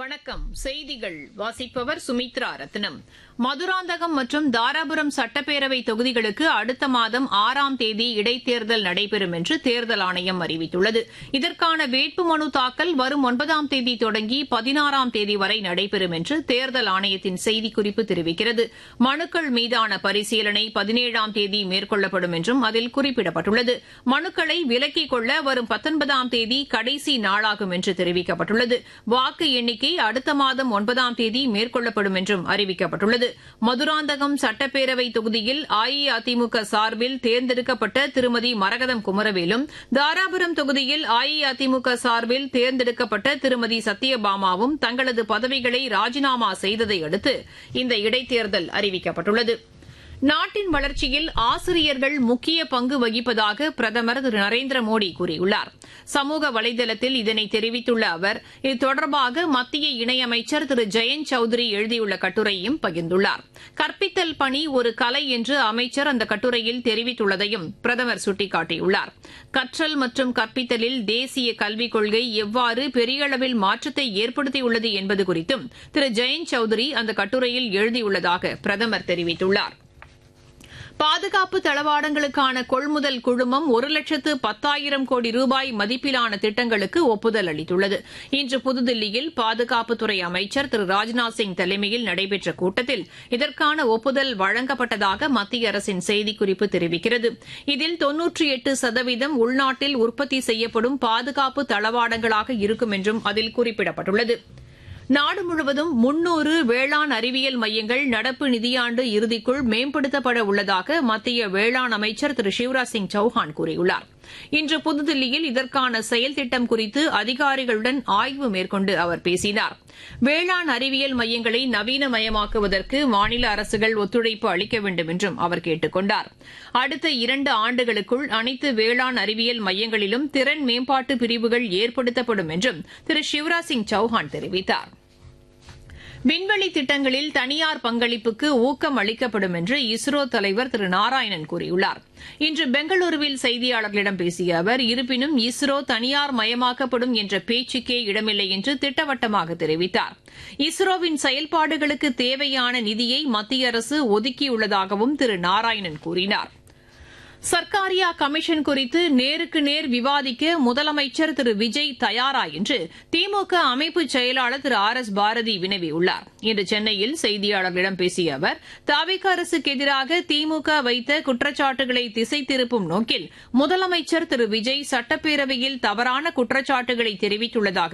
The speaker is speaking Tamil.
வணக்கம். செய்திகள் வாசிப்பவர் சுமித்ரா ரத்னம். மதுராந்தகம் மற்றும் தாராபுரம் சட்டப்பேரவை தொகுதிகளுக்கு அடுத்த மாதம் 6ஆம் தேதி இடைத்தேர்தல் நடைபெறும் என்று தேர்தல் ஆணையம் அறிவித்துள்ளது. இதற்கான வேட்புமனு தாக்கல் வரும் 9ஆம் தேதி தொடங்கி 16ஆம் தேதி வரை நடைபெறும் என்று தேர்தல் ஆணையத்தின் செய்திக்குறிப்பு தெரிவிக்கிறது. மனுக்கள் மீதான பரிசீலனை 17ஆம் தேதி மேற்கொள்ளப்படும் என்றும் அதில் குறிப்பிடப்பட்டுள்ளது. மனுக்களை விலக்கிக் கொள்ள வரும் 19ஆம் தேதி கடைசி நாளாகும் என்று தெரிவிக்கப்பட்டுள்ளது. வாக்கு எண்ணிக்கை அடுத்த மாதம் 9ஆம் தேதி மேற்கொள்ளப்படும் என்றும் அறிவிக்கப்பட்டுள்ளது. மதுராந்தகம் சட்டப்பேரவை தொகுதியில் அஇஅதிமுக சார்பில் தேர்ந்தெடுக்கப்பட்ட திருமதி மரகதம் குமரவேலும், தாராபுரம் தொகுதியில் அஇஅதிமுக சார்பில் தேர்ந்தெடுக்கப்பட்ட திருமதி சத்யபாமாவும் தங்களது பதவிகளை ராஜினாமா செய்ததை அடுத்து இந்த இடைத்தேர்தல் அறிவிக்கப்பட்டுள்ளது. நாட்டின் வளர்ச்சியில் ஆசிரியர்கள் முக்கிய பங்கு வகிப்பதாக பிரதமர் திரு நரேந்திர மோடி கூறியுள்ளார். சமூக வலைதளத்தில் இதனை தெரிவித்துள்ள அவர் இது தொடர்பாக மத்திய இணையமைச்சர் திரு ஜெயந்த் சௌத்ரி எழுதியுள்ள கட்டுரையையும் பகிர்ந்துள்ளார். கற்பித்தல் பணி ஒரு கலை என்று அமைச்சர் அந்த கட்டுரையில் தெரிவித்துள்ளதையும் பிரதமர் சுட்டிக்காட்டியுள்ளார். கற்றல் மற்றும் கற்பித்தலில் தேசிய கல்விக் கொள்கை எவ்வாறு பெரிய அளவில் மாற்றத்தை ஏற்படுத்தியுள்ளது என்பது குறித்தும் திரு ஜெயந்த் சௌத்ரி அந்த கட்டுரையில் எழுதியுள்ளதாக பிரதமர் தெரிவித்துள்ளார். பாதுகாப்பு தளவாடங்களுக்கான கொள்முதல் குழுமம் 1,10,000 கோடி ரூபாய் மதிப்பிலான திட்டங்களுக்கு ஒப்புதல் அளித்துள்ளது. இன்று புதுதில்லியில் பாதுகாப்புத்துறை அமைச்சர் திரு ராஜ்நாத் சிங் தலைமையில் நடைபெற்ற கூட்டத்தில் இதற்கான ஒப்புதல் வழங்கப்பட்டதாக மத்திய அரசின் செய்திக்குறிப்பு தெரிவிக்கிறது. இதில் 98% உள்நாட்டில் உற்பத்தி செய்யப்படும் பாதுகாப்பு தளவாடங்களாக இருக்கும் என்றும் அதில் குறிப்பிடப்பட்டுள்ளது. நாடு முழுவதும் 300 வேளாண் அறிவியல் மையங்கள் நடப்பு நிதியாண்டு இறுதிக்குள் மேம்படுத்தப்பட உள்ளதாக மத்திய வேளாண் அமைச்சர் திரு சிவராஜ் சிங் சௌஹான் கூறியுள்ளார். இன்று புதுதில்லியில் இதற்கான செயல் திட்டம் குறித்து அதிகாரிகளுடன் ஆய்வு மேற்கொண்டு அவர் பேசினார். வேளாண் அறிவியல் மையங்களை நவீனமயமாக்குவதற்கு மாநில அரசுகள் ஒத்துழைப்பு அளிக்க வேண்டும் என்றும் அவர் கேட்டுக் கொண்டார். அடுத்த 2 ஆண்டுகளுக்குள் அனைத்து வேளாண் அறிவியல் மையங்களிலும் திறன் மேம்பாட்டு பிரிவுகள் ஏற்படுத்தப்படும் என்றும் திரு சிவராஜ் சிங் சௌஹான் தெரிவித்தார். விண்வெளி திட்டங்களில் தனியார் பங்களிப்புக்கு ஊக்கம் அளிக்கப்படும் என்று இஸ்ரோ தலைவர் திரு நாராயணன் கூறியுள்ளார். இன்று பெங்களூருவில் செய்தியாளர்களிடம் பேசிய அவர், இருப்பினும் இஸ்ரோ தனியார் மயமாக்கப்படும் என்ற பேச்சுக்கே இடமில்லை என்று திட்டவட்டமாக தெரிவித்தார். இஸ்ரோவின் செயல்பாடுகளுக்கு தேவையான நிதியை மத்திய அரசு ஒதுக்கியுள்ளதாகவும் திரு நாராயணன் கூறினார். சர்க்காரியா கமிஷன் குறித்து நேருக்கு நேர் விவாதிக்க முதலமைச்சர் திரு விஜய் தயாரா என்று திமுக அமைப்பு செயலாளர் திரு ஆர் எஸ் பாரதி வினவியுள்ளார். இன்று சென்னையில் செய்தியாளர்களிடம் பேசிய அவர், தவிக அரசுக்கு எதிராக திமுக வைத்த குற்றச்சாட்டுகளை திசை திருப்பும் நோக்கில் முதலமைச்சர் திரு விஜய் சட்டப்பேரவையில் தவறான குற்றச்சாட்டுகளை தெரிவித்துள்ளதாக